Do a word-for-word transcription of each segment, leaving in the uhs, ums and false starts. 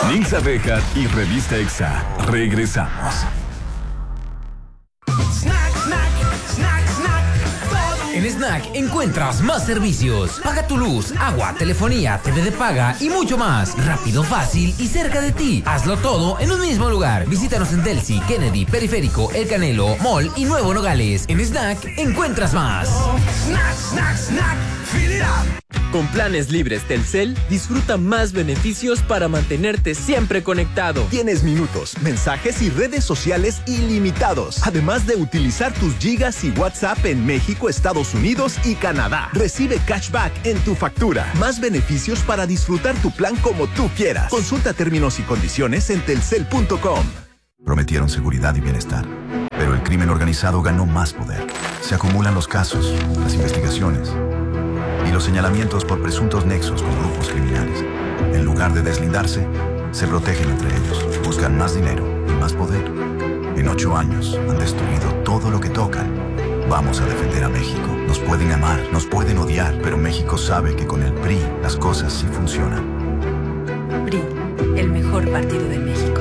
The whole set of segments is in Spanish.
Nils Abejas y Revista Exa. Regresamos. Snack, snack, snack, snack. En Snack encuentras más servicios. Paga tu luz, agua, telefonía, T V de paga y mucho más. Rápido, fácil y cerca de ti. Hazlo todo en un mismo lugar. Visítanos en Delcy, Kennedy, Periférico, El Canelo, Mall y Nuevo Nogales. En Snack encuentras más. Snack, snack, snack. Fill it up. Con planes libres Telcel, disfruta más beneficios para mantenerte siempre conectado. Tienes minutos, mensajes y redes sociales ilimitados, además de utilizar tus gigas y WhatsApp en México, Estados Unidos y Canadá. Recibe cashback en tu factura. Más beneficios para disfrutar tu plan como tú quieras. Consulta términos y condiciones en telcel punto com. Prometieron seguridad y bienestar, pero el crimen organizado ganó más poder. Se acumulan los casos, las investigaciones y los señalamientos por presuntos nexos con grupos criminales. En lugar de deslindarse, se protegen entre ellos, buscan más dinero y más poder. En ocho años han destruido todo lo que tocan. Vamos a defender a México. Nos pueden amar, nos pueden odiar, pero México sabe que con el P R I las cosas sí funcionan. P R I, el mejor partido de México.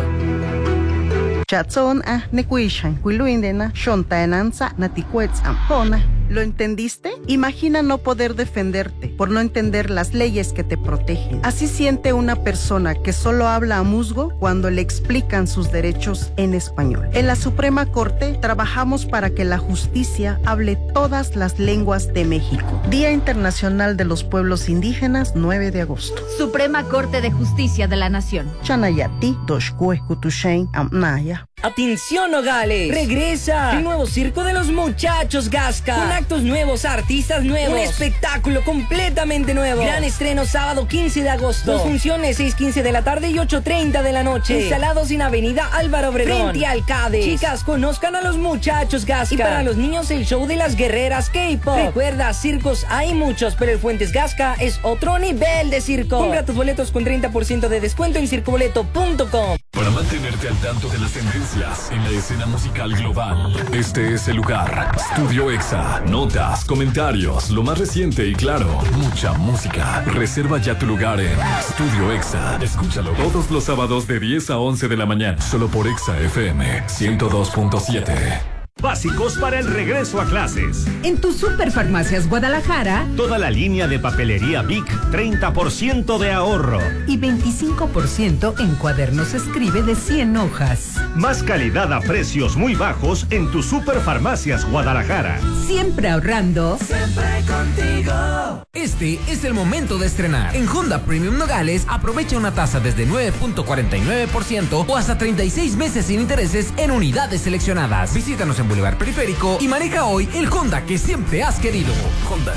Chatson a nekuishan, huiluindena, shontaenanza, naticuetz ampona. ¿Lo entendiste? Imagina no poder defenderte por no entender las leyes que te protegen. Así siente una persona que solo habla a musgo cuando le explican sus derechos en español. En la Suprema Corte trabajamos para que la justicia hable todas las lenguas de México. Día Internacional de los Pueblos Indígenas, nueve de agosto. Suprema Corte de Justicia de la Nación. Chanayati, Doshkue, Kutushain, Amnaya. Atención, Nogales, regresa el nuevo circo de los muchachos Gasca, con actos nuevos, artistas nuevos, un espectáculo completamente nuevo. Gran estreno sábado quince de agosto. Dos funciones, seis quince de la tarde y ocho treinta de la noche. Instalados en Avenida Álvaro Obregón, frente al CADE. Chicas, conozcan a los muchachos Gasca. Y para los niños, el show de las guerreras K-pop. Recuerda, circos hay muchos, pero el Fuentes Gasca es otro nivel de circo. Compra tus boletos con treinta por ciento de descuento en circoboleto punto com. Para mantenerte al tanto de las tendencias en la escena musical global, este es el lugar. Studio Exa. Notas, comentarios, lo más reciente y claro, mucha música. Reserva ya tu lugar en Studio Exa. Escúchalo todos los sábados de diez a once de la mañana, solo por Exa F M ciento dos punto siete. Básicos para el regreso a clases. En tu Superfarmacias Guadalajara, toda la línea de papelería Bic, treinta por ciento de ahorro. Y veinticinco por ciento en cuadernos Escribe de cien hojas. Más calidad a precios muy bajos en tu Superfarmacias Guadalajara. Siempre ahorrando. Siempre contigo. Este es el momento de estrenar. En Honda Premium Nogales, aprovecha una tasa desde nueve punto cuarenta y nueve por ciento o hasta treinta y seis meses sin intereses en unidades seleccionadas. Visítanos en Boulevard Periférico y maneja hoy el Honda que siempre has querido. Honda.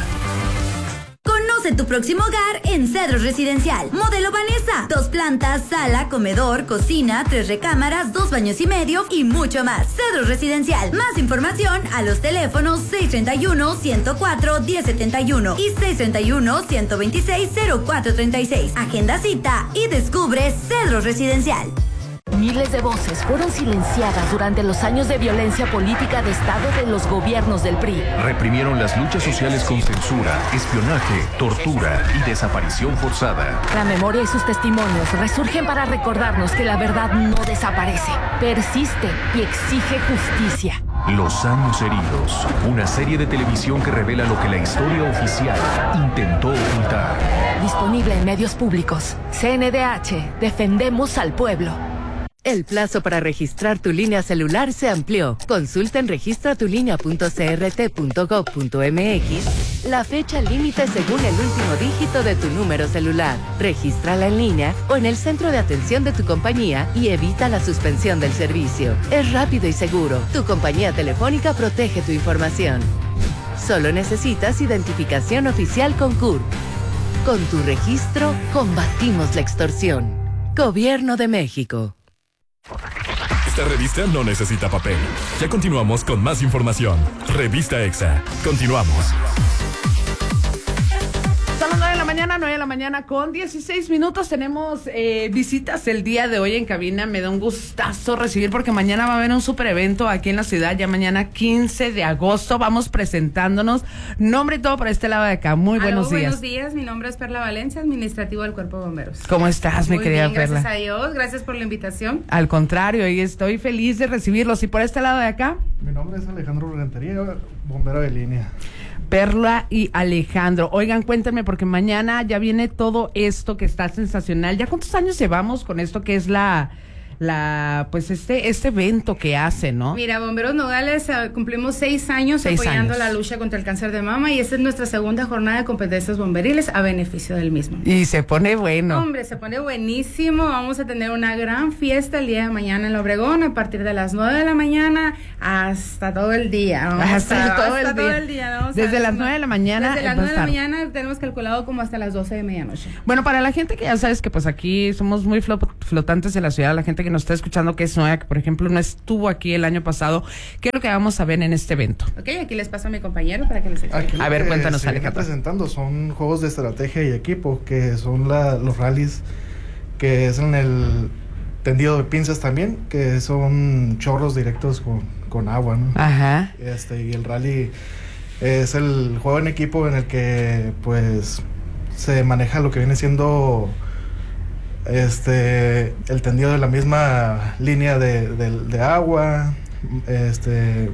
Conoce tu próximo hogar en Cedros Residencial. Modelo Vanessa. Dos plantas, sala, comedor, cocina, tres recámaras, dos baños y medio y mucho más. Cedros Residencial. Más información a los teléfonos seis treinta y uno, ciento cuatro, diez setenta y uno y seis treinta y uno, ciento veintiséis, cero cuatro treinta y seis. Agenda cita y descubre Cedros Residencial. Miles de voces fueron silenciadas durante los años de violencia política de Estado de los gobiernos del P R I. Reprimieron las luchas sociales con censura, espionaje, tortura y desaparición forzada. La memoria y sus testimonios resurgen para recordarnos que la verdad no desaparece, persiste y exige justicia. Los años heridos, una serie de televisión que revela lo que la historia oficial intentó ocultar. Disponible en medios públicos. C N D H, defendemos al pueblo. El plazo para registrar tu línea celular se amplió. Consulta en registra tu línea punto c r t punto gov punto m x la fecha límite según el último dígito de tu número celular. Regístrala en línea o en el centro de atención de tu compañía y evita la suspensión del servicio. Es rápido y seguro. Tu compañía telefónica protege tu información. Solo necesitas identificación oficial con C U R. Con tu registro, combatimos la extorsión. Gobierno de México. Esta revista no necesita papel. Ya continuamos con más información. Revista Exa. Continuamos. Son las nueve de la mañana, nueve de la mañana con dieciséis minutos. Tenemos eh, visitas el día de hoy en cabina. Me da un gustazo recibir porque mañana va a haber un super evento aquí en la ciudad. Ya mañana quince de agosto vamos presentándonos. Nombre y todo por este lado de acá. Muy Aló, buenos días. Buenos días, mi nombre es Perla Valencia, administrativo del Cuerpo de Bomberos. ¿Cómo estás, mi Muy querida bien, Perla? gracias a Dios, gracias por la invitación. Al contrario, y estoy feliz de recibirlos. Y por este lado de acá. Mi nombre es Alejandro Rentería, bombero de línea. Perla y Alejandro. Oigan, cuéntenme, porque mañana ya viene todo esto que está sensacional. ¿Ya cuántos años llevamos con esto que es la... la pues este este evento que hace, ¿no? Mira, Bomberos Nogales uh, cumplimos seis años seis apoyando años. la lucha contra el cáncer de mama, y esta es nuestra segunda jornada de competencias bomberiles a beneficio del mismo. Y se pone bueno. Hombre, se pone buenísimo. Vamos a tener una gran fiesta el día de mañana en La Obregón a partir de las nueve de la mañana hasta todo el día. Vamos hasta, a, todo, hasta el todo día. el día. Vamos Desde a, las nueve de la mañana. Desde las nueve de la mañana tenemos calculado como hasta las doce de medianoche. Bueno, para la gente que ya sabes que pues aquí somos muy flotantes de la ciudad, la gente que nos está escuchando que es nueva, que por ejemplo no estuvo aquí el año pasado, ¿qué es lo que vamos a ver en este evento? Ok, aquí les paso a mi compañero para que les explique. A ver, cuéntanos, se viene Alejandro. presentando son juegos de estrategia y equipo, que son la, los rallies, que es en el tendido de pinzas también, que son chorros directos con, con agua, ¿no? Ajá. Este, y el rally es el juego en equipo en el que pues se maneja lo que viene siendo este el tendido de la misma línea de, de, de agua, este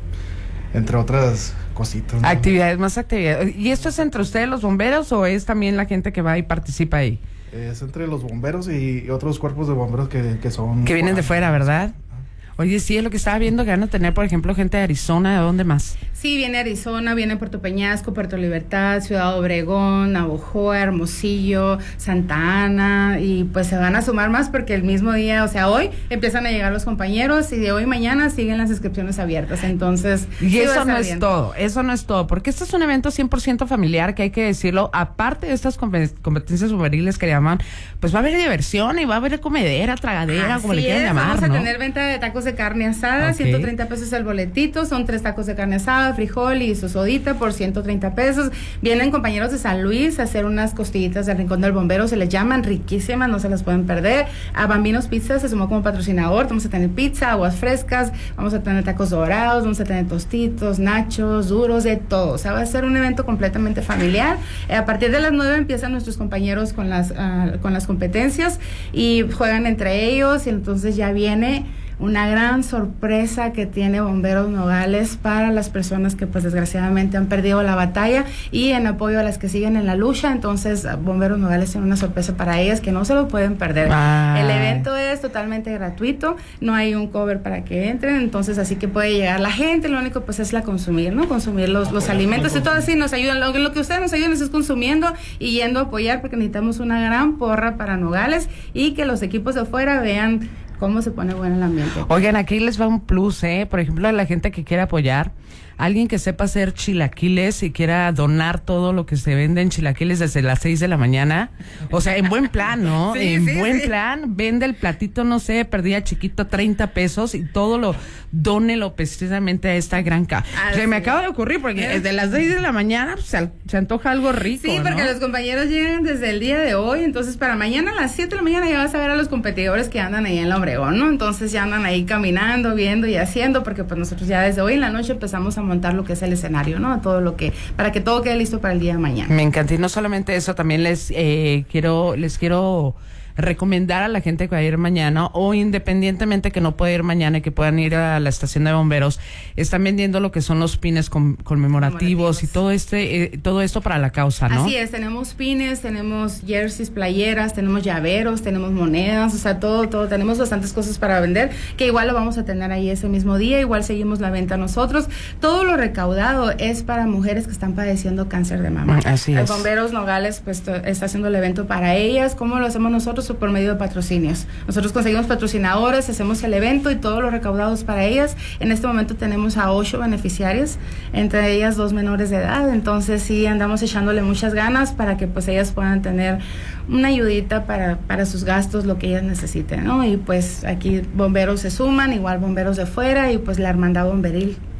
entre otras cositas, ¿no? Actividades, más actividades. ¿Y esto es entre ustedes los bomberos o es también la gente que va y participa ahí? Es entre los bomberos y otros cuerpos de bomberos que, que son... Que vienen de fuera, ¿verdad? Oye, sí, es lo que estaba viendo, que van a tener, por ejemplo, gente de Arizona, ¿de dónde más? Sí, viene Arizona, viene Puerto Peñasco, Puerto Libertad, Ciudad Obregón, Navojoa, Hermosillo, Santa Ana, y pues se van a sumar más porque el mismo día, o sea, hoy empiezan a llegar los compañeros y de hoy mañana siguen las inscripciones abiertas, entonces... Y sí eso no es bien. todo, eso no es todo, porque este es un evento cien por ciento familiar, que hay que decirlo, aparte de estas competencias bomberiles que llaman, pues va a haber diversión y va a haber comedera, tragadera, Así como le quieran es, llamar, vamos a ¿no? tener venta de tacos de carne asada, Okay. ciento treinta pesos el boletito, son tres tacos de carne asada, frijol y su sodita por ciento treinta pesos. Vienen compañeros de San Luis a hacer unas costillitas del Rincón del Bombero, se les llaman riquísimas, no se las pueden perder. A Bambinos Pizza se sumó como patrocinador, vamos a tener pizza, aguas frescas, vamos a tener tacos dorados, vamos a tener tostitos, nachos, duros, de todo. O sea, va a ser un evento completamente familiar. Eh, a partir de las nueve empiezan nuestros compañeros con las, uh, con las competencias y juegan entre ellos, y entonces ya viene una gran sorpresa que tiene Bomberos Nogales para las personas que pues desgraciadamente han perdido la batalla y en apoyo a las que siguen en la lucha. Entonces Bomberos Nogales tiene una sorpresa para ellas que no se lo pueden perder. Ay. El evento es totalmente gratuito, no hay un cover para que entren, entonces así que puede llegar la gente, lo único pues es la consumir, ¿no? Consumir los, los alimentos y todo así nos ayudan, lo, lo que ustedes nos ayudan es consumiendo y yendo a apoyar, porque necesitamos una gran porra para Nogales y que los equipos de afuera vean cómo se pone bueno el ambiente. Oigan, aquí les va un plus, ¿eh? Por ejemplo, a la gente que quiera apoyar, alguien que sepa hacer chilaquiles y quiera donar todo lo que se vende en chilaquiles desde las seis de la mañana, o sea, en buen plan, ¿no? Sí, en sí, buen sí. plan, vende el platito, no sé, perdía chiquito treinta pesos y todo lo, dónelo precisamente a esta gran ca. Ah, Se sí. me acaba de ocurrir porque desde las seis de la mañana pues, se, se antoja algo rico, Sí, porque ¿no? los compañeros llegan desde el día de hoy, entonces para mañana a las siete de la mañana ya vas a ver a los competidores que andan ahí en La Obregón, ¿no? Entonces ya andan ahí caminando, viendo y haciendo, porque pues nosotros ya desde hoy en la noche empezamos a montar lo que es el escenario, ¿no? Todo lo que, para que todo quede listo para el día de mañana. Me encanta, y no solamente eso, también les eh, quiero, les quiero recomendar a la gente que va a ir mañana, o independientemente que no pueda ir mañana y que puedan ir a la estación de bomberos, están vendiendo lo que son los pines con, conmemorativos y todo este eh, todo esto para la causa, ¿no? Así es, tenemos pines, tenemos jerseys, playeras, tenemos llaveros, tenemos monedas, o sea, todo, todo, tenemos bastantes cosas para vender, que igual lo vamos a tener ahí ese mismo día, igual seguimos la venta nosotros. Todo lo recaudado es para mujeres que están padeciendo cáncer de mama. Así es. El Bomberos Nogales pues está haciendo el evento para ellas. ¿Cómo lo hacemos nosotros? Por medio de patrocinios. Nosotros conseguimos patrocinadores, hacemos el evento y todo lo recaudado es para ellas. En este momento tenemos a ocho beneficiarias, entre ellas dos menores de edad, entonces sí andamos echándole muchas ganas para que pues ellas puedan tener una ayudita para, para sus gastos, lo que ellas necesiten, ¿no? Y pues aquí bomberos se suman, igual bomberos de fuera y pues la hermandad bomberil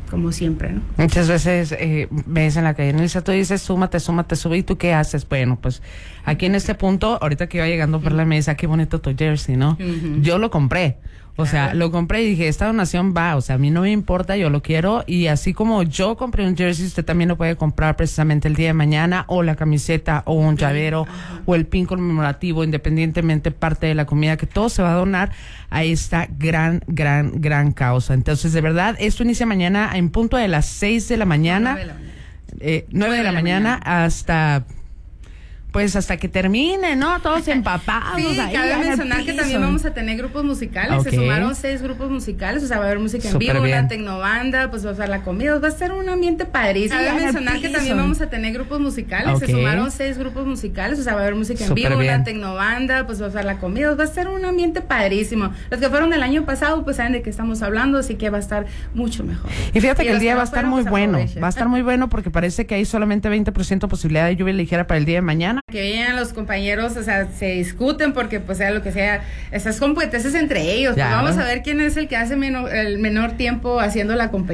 como siempre, ¿no? Muchas veces eh, me dicen en la calle, Nilsa, tú dices, súmate, súmate, sube, ¿y tú qué haces? Bueno, pues aquí en este punto, ahorita que iba llegando por la mesa, qué bonito tu jersey, ¿no? Uh-huh. Yo lo compré. O claro. sea, lo compré y dije, esta donación va, o sea, a mí no me importa, yo lo quiero, y así como yo compré un jersey, usted también lo puede comprar precisamente el día de mañana, o la camiseta, o un llavero, uh-huh. o el pin conmemorativo, independientemente parte de la comida, que todo se va a donar a esta gran, gran, gran causa. Entonces, de verdad, esto inicia mañana en punto de las seis de la mañana, nueve de la mañana, eh, nueve de la mañana, mañana hasta... pues hasta que termine, ¿no? Todos empapados. Sí, ahí cabe mencionar que también vamos a tener grupos musicales. Okay. Se sumaron seis grupos musicales, o sea, va a haber música en Super vivo, bien. Una tecnobanda, pues va a estar la comida, va a ser un ambiente padrísimo. Cabe mencionar que también vamos a tener grupos musicales. Okay. Se sumaron seis grupos musicales, o sea, va a haber música en Super vivo, bien. Una tecnobanda, pues va a estar la comida, va a ser un ambiente padrísimo. Los que fueron del año pasado, pues saben de qué estamos hablando, así que va a estar mucho mejor. Y fíjate y que el día va a estar muy bueno, va a estar muy bueno porque parece que hay solamente veinte por ciento posibilidad de lluvia ligera para el día de mañana. Que vienen los compañeros, o sea, se discuten porque pues sea lo que sea, esas competencias entre ellos, pues vamos a ver quién es el que hace menor, el menor tiempo haciendo la competencia.